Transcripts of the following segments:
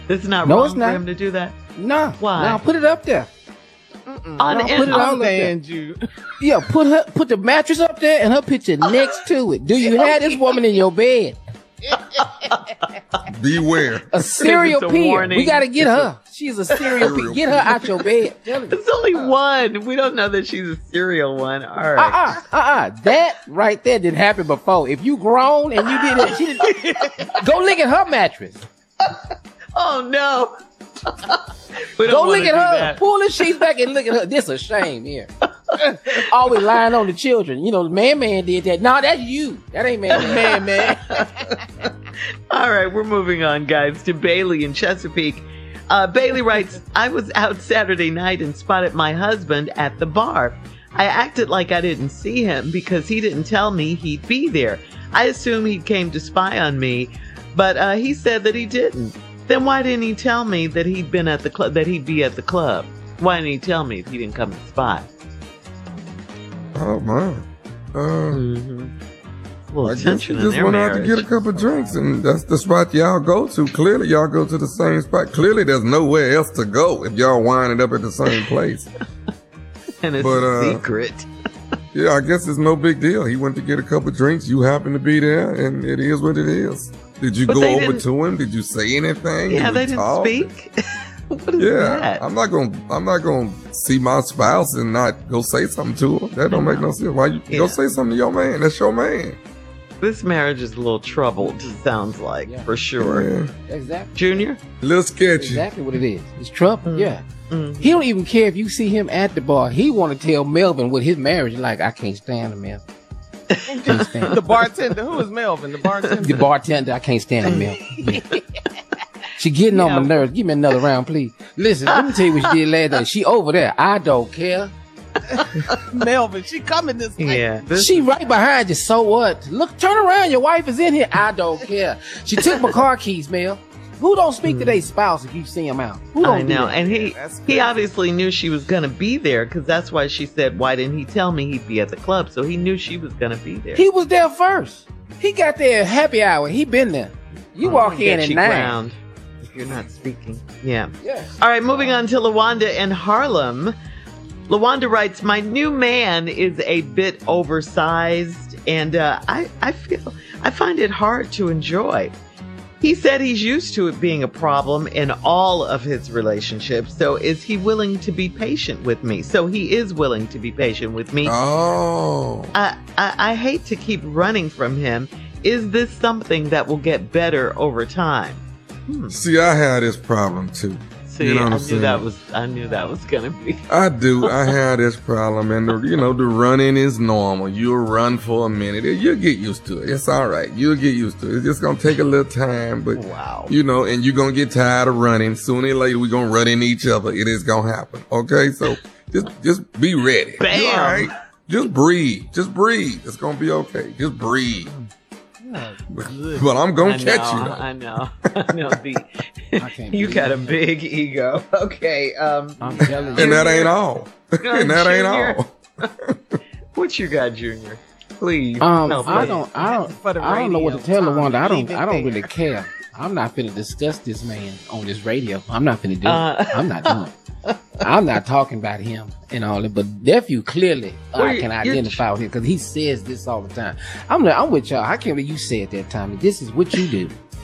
It's not No, wrong it's for not. him to do that? No. Why? No, put it up there. On No, put it all up there. you. Yeah, put the mattress up there and her picture next to it. Do you have this woman in your bed? Beware. A serial It's a peer. warning. We got to get her. She's a serial peer. Get her out your bed. Tell her. It's only one. We don't know that she's a serial one. All right. That right there didn't happen before. If you grown and you did it, she didn't. Go look at her mattress. Oh, no. We don't Go wanna look at do her. that. Pull the sheets back and look at her. This a shame here. Always lying on the children. You know, man did that. No, that's you. That ain't man. All right, we're moving on, guys, to Bailey in Chesapeake. Bailey writes, I was out Saturday night and spotted my husband at the bar. I acted like I didn't see him because he didn't tell me he'd be there. I assumed he came to spy on me, but he said that he didn't. Then why didn't he tell me that he'd been at the club, that he'd be at the club? Why didn't he tell me if he didn't come to spy? Oh, man. A little I guess tension you in just their went out to marriage. get a couple drinks, and that's the spot y'all go to. Clearly, y'all go to the same spot. Clearly, there's nowhere else to go if y'all winding up at the same place. And it's But, a secret. Yeah, I guess it's no big deal. He went to get a couple drinks. You happened to be there, and it is what it is. Did you But go they over didn't- to him? Did you say anything? Yeah, Did they we didn't talk? speak. What is Yeah, that? I'm not gonna see my spouse and not go say something to her. That don't make no sense. Why you Yeah. go say something to your man? That's your man. This marriage is a little troubled, it sounds like, Yeah. for sure. Yeah. Exactly. Junior? A little sketchy. Exactly what it is. It's trouble. Yeah. Mm. He don't even care if you see him at the bar. He want to tell Melvin what his marriage is like. I can't stand him, Melvin. Can't stand him. The bartender. Who is Melvin? The bartender. The bartender, I can't stand him, Melvin. She getting on my nerves. Give me another round, please. Listen, let me tell you what she did last night. She over there. I don't care. Melvin. She coming this way. Yeah. She right behind you. So what? Look, turn around. Your wife is in here. I don't care. She took my car keys, Mel. Who don't speak to their spouse if you see him out? Who don't I know. do that? And That's he crazy. obviously knew she was going to be there because that's why she said, why didn't he tell me he'd be at the club? So he knew she was going to be there. He was there first. He got there at happy hour. He been there. You walk in Get at you 9. ground if you're not speaking. Yeah. Yeah. All right, moving on to Lawanda in Harlem. Lawanda writes, my new man is a bit oversized and I find it hard to enjoy. He said he's used to it being a problem in all of his relationships. So is he willing to be patient with me? So he is willing to be patient with me. Oh. I hate to keep running from him. Is this something that will get better over time? See, I had this problem too. See, You know what I'm I saying? knew that was gonna be. I do. I had this problem, and the running is normal. You'll run for a minute. You'll get used to it. It's all right. You'll get used to it. It's just gonna take a little time, but Wow. and you're gonna get tired of running. Sooner or later, we're gonna run into each other. It is gonna happen. Okay, so just be ready. Bam. You all right? Just breathe. Just breathe. It's gonna be okay. Just breathe. But I'm gonna catch you. Though. I know. can't You believe got a big ego. Okay. I'm telling you. And that ain't all. And that ain't Junior. all. What you got, Junior? Please. I No, please. don't know what to tell radio, Lawanda. I Tom. don't really care. I'm not finna discuss this man on this radio. I'm not finna do it. I'm not doing it. I'm not talking about him and all that, but nephew clearly I can identify with him because he says this all the time. I'm with y'all. I can't believe you said that, Tommy. This is what you do.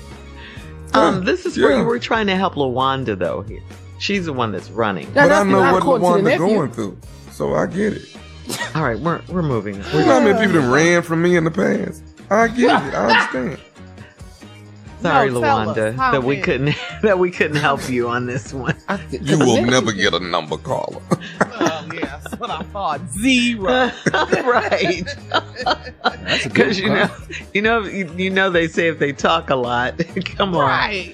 This is where Yeah. you were trying to help Lawanda, though. Here, she's the one that's running. But I that's know not what according to the Lawanda nephew. going through, so I get it. All right, we're moving. You know how many people that ran from me in the past? I get it. I understand. Sorry, No, tell us, Lawanda, how that we many? couldn't help you on this one. You will never get a number caller. Oh, yeah, that's what I thought. 0. Right. That's a good Because one. you know they say if they talk a lot, come on. Right.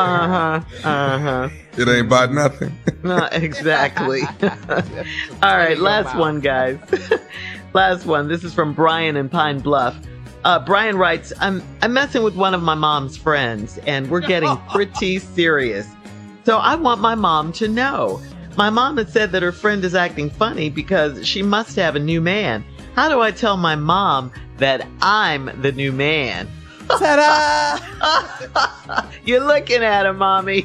That, It ain't about nothing. No, exactly. All right, last one, guys. Last one. This is from Brian in Pine Bluff. Brian writes, I'm messing with one of my mom's friends, and we're getting pretty serious. So I want my mom to know. My mom has said that her friend is acting funny because she must have a new man. How do I tell my mom that I'm the new man? Ta-da! You're looking at him, mommy.